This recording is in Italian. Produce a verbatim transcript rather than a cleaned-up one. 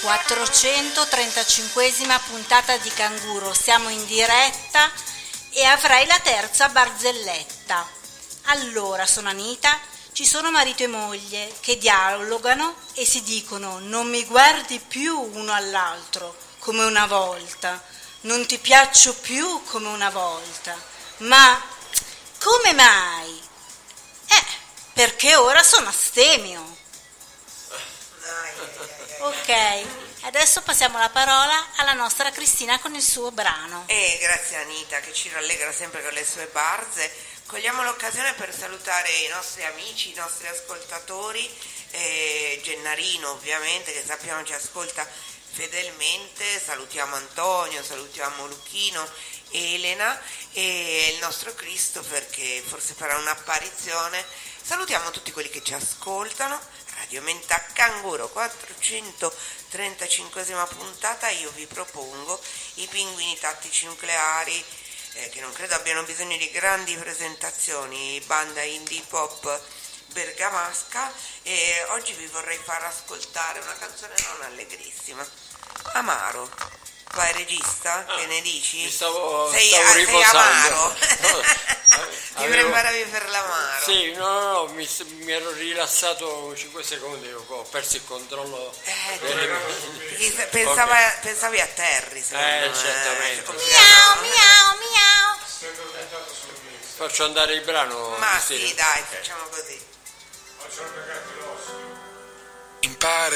quattrocentotrentacinquesima puntata di Canguro, siamo in diretta e avrei la terza barzelletta. Allora, sono Anita, ci sono marito e moglie che dialogano e si dicono: non mi guardi più uno all'altro come una volta, non ti piaccio più come una volta, ma come mai? Eh, perché ora sono astemio. Ok, adesso passiamo la parola alla nostra Cristina con il suo brano. E grazie Anita che ci rallegra sempre con le sue barze. Cogliamo l'occasione per salutare i nostri amici, i nostri ascoltatori, eh, Gennarino ovviamente che sappiamo ci ascolta fedelmente, salutiamo Antonio, salutiamo Luchino, Elena e il nostro Christopher che forse farà un'apparizione. Salutiamo tutti quelli che ci ascoltano. Radio Menta Canguro, quattrocentotrentacinquesima puntata. Io vi propongo i pinguini tattici nucleari, eh, che non credo abbiano bisogno di grandi presentazioni, banda indie pop bergamasca, e oggi vi vorrei far ascoltare una canzone non allegrissima, Amaro. Vai regista, ah, che ne dici? Mi stavo, sei, stavo sei riposando. amaro. No, Ti avevo... preparavi per l'amaro? Sì, no, no, no, mi, mi ero rilassato cinque secondi, ho perso il controllo. Eh, delle... pensava, okay. Pensavi a Terry, secondo eh, me. certamente. Miau, miau, miau. Faccio andare il brano. Ma sì, dai, facciamo così. Impara